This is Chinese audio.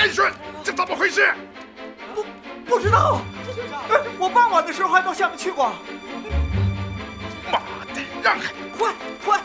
雷训，这怎么回事？ 不知道。我傍晚的时候还到下面去过。 妈的，让开！ 快！